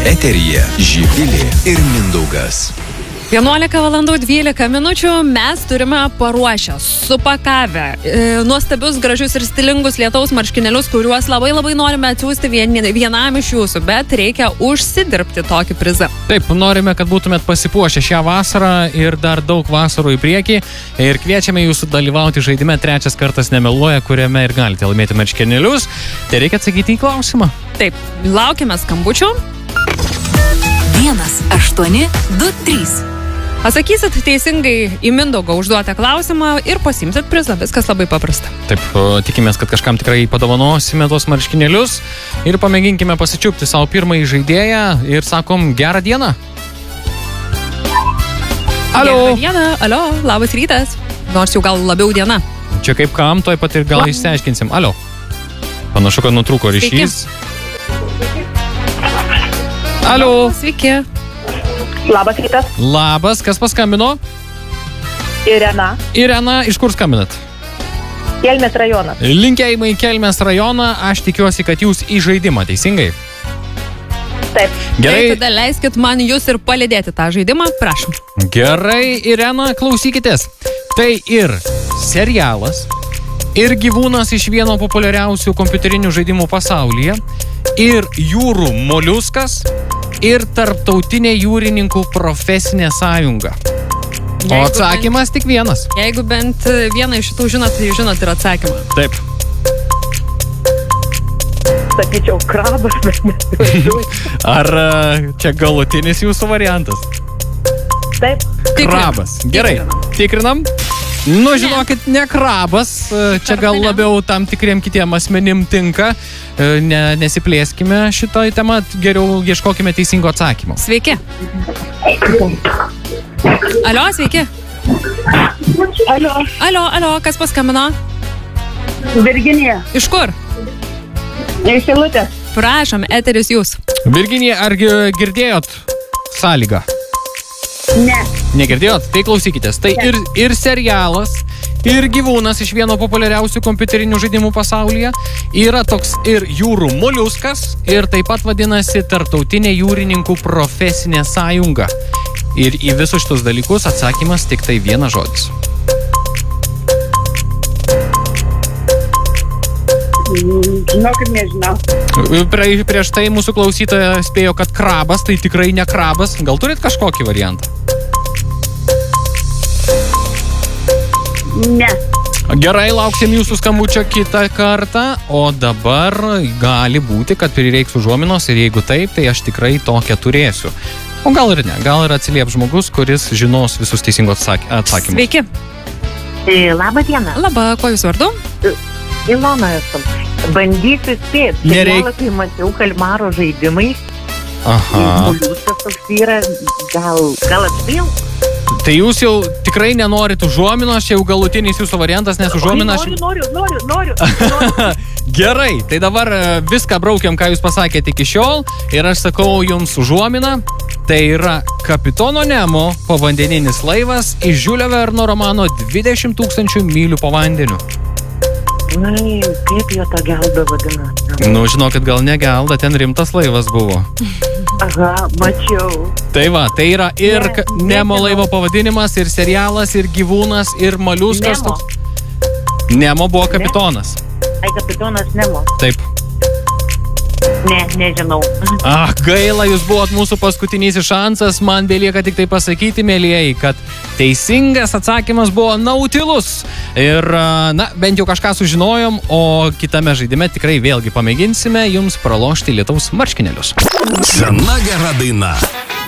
Eteryje Živilė ir Mindaugas. 11:12 mes turime paruošę, supakavę nuostabius, gražius ir stilingus lietaus marškinėlius, kuriuos labai norime atsiųsti vienam iš jūsų, bet reikia užsidirbti tokį prizą. Taip, norime, kad būtumėt pasipuošę šią vasarą ir dar daug vasarų į priekį ir kviečiame jūsų dalyvauti žaidime Trečias kartas nemeluoja, kuriame ir galite laimėti marškinėlius. Tai reikia atsakyti į klausimą. Taip, laukiame skambučių. 1823. Atsakysit teisingai į Mindaugo užduotą klausimą ir pasimsit prizą. Viskas labai paprasta. Taip, tikimės, kad kažkam tikrai padovanosime tuos marškinėlius ir pamėginkime pasičiupti savo pirmąjį žaidėją ir sakom gerą dieną. Alio. Gerą dieną, alio, labas rytas. Nors jau gal labiau diena. Čia kaip kam, toj pat ir gal išsiaiškinsim. Alio. Panašu, kad nutrūko ryšys. Alio. Sveiki. Labas rytas. Labas, kas paskambino? Irena. Irena, iš kur skambinat? Kelmės rajonas. Linkėjimai į Kelmės rajoną, aš tikiuosi, kad jūs į žaidimą, teisingai? Taip. Gerai. Tai tada leiskit man jūs ir palydėti tą žaidimą, prašom. Gerai, Irena, klausykitės. Tai ir serialas, ir gyvūnas iš vieno populiariausių kompiuterinių žaidimų pasaulyje, ir jūrų moliuskas, ir tarptautinė jūrininkų profesinė sąjunga. O atsakymas tik vienas. Jeigu bent vieną iš šitų žinot, tai žinot ir atsakymą. Taip. Sakyčiau, krabas, bet nesuvažiuoju. Ar čia galutinis jūsų variantas? Taip. Krabas. Gerai, tikrinam. Nu, žinokit, ne krabas, čia gal labiau tam tikriem kitiem asmenim tinka. Nesiplėskime šitą temą, geriau ieškokime teisingo atsakymo. Sveiki. Alio, sveiki. Alio, kas paskambino? Virginija. Iš kur? Iš Šilutės. Prašom, eteris jūs. Virginija, ar girdėjot sąlygą? Ne. Negirdėjot? Tai klausykitės. Tai ir serialas, ir gyvūnas iš vieno populiariausių kompiuterinių žaidimų pasaulyje, yra toks ir jūrų moliuskas, ir taip pat vadinasi Tarptautinė jūrininkų profesinė sąjunga. Ir į visus šitus dalykus atsakymas tik tai vienas žodis. Žinokit, nežinau. Prieš tai mūsų klausytoja spėjo, kad krabas, tai tikrai ne krabas. Gal turit kažkokį variantą? Ne. Gerai, lauksim jūsų skambučio kitą kartą, o dabar gali būti, kad prireiks užuominos ir jeigu taip, tai aš tikrai tokią turėsiu. O gal ir ne, gal ir atsilieps žmogus, kuris žinos visus teisingus atsakymus. Sveiki. Labą dieną. Labą, kuo jūs vardu? Ilona esu. Bandysiu spėti. Nereik. Kai mačiau kalmaro žaidimai. Aha. Moliuskas toks yra, gal atspėjau? Tai jūs jau tikrai nenorit užuominos, čia jau galutinis jūsų variantas, nes užuominas... Noriu. Gerai, tai dabar viską braukiam, ką jūs pasakėte iki šiol, ir aš sakau jums užuominą. Tai yra Kapitono Nemo povandeninis laivas iš Žiulio Verno romano 20 000 mylių po vandeniu. Ai, kaip jo tą geldą vadina? Nu, žinokit, gal ne gelda, ten rimtas laivas buvo. Aha, mačiau. Tai va, tai yra ir Nemo laivo pavadinimas, ir serialas, ir gyvūnas, ir moliuskas. Nemo. Nemo buvo kapitonas. Ai, kapitonas Nemo. Taip. Nežinau. Gaila, jūs buvot mūsų paskutinysis šansas. Man belieka tik tai pasakyti, mėlyjei, kad teisingas atsakymas buvo Nautilus. Ir, bent jau kažką sužinojom, o kitame žaidime tikrai vėlgi pamėginsime jums pralošti lietaus marškinėlius. Sena gera daina.